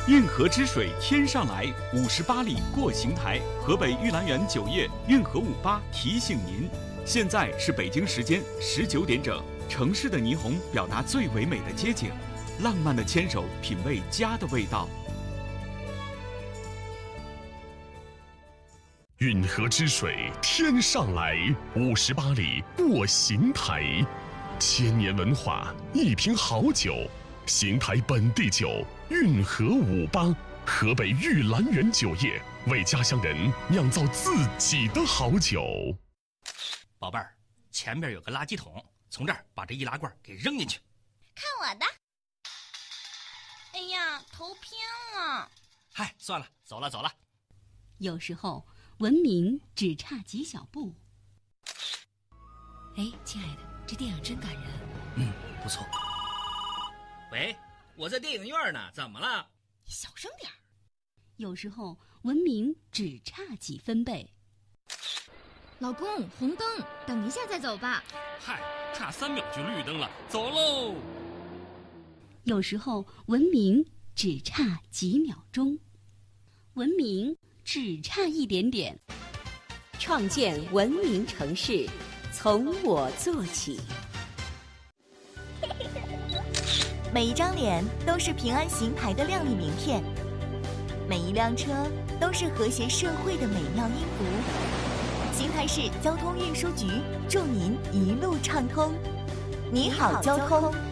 运河之水天上来，58里过邢台。河北玉兰园酒业运河58提醒您，现在是北京时间19点整。城市的霓虹表达最唯美的街景，浪漫的牵手品味家的味道。 运河之水天上来，58里过邢台。千年文化，一瓶好酒，邢台本地酒运河58，河北玉兰园酒业为家乡人酿造自己的好酒。 宝贝儿，前边有个垃圾桶，从这儿把这易拉罐给扔进去。 看我的！哎呀，头偏了。 嗨，算了，走了。 有时候文明只差几小步。 哎，亲爱的，这电影真感人。 不错。喂，我在电影院呢，怎么了？ 你小声点儿。 有时候文明只差几分贝。 老公，红灯，等一下再走吧。 嗨，差3秒就绿灯了，走喽。 有时候文明只差几秒钟，文明只差一点点。 创建文明城市，从我做起。 每一张脸都是平安行牌的亮丽名片，每一辆车都是和谐社会的美妙音符。邢台市交通运输局祝您一路畅通。你好，交通。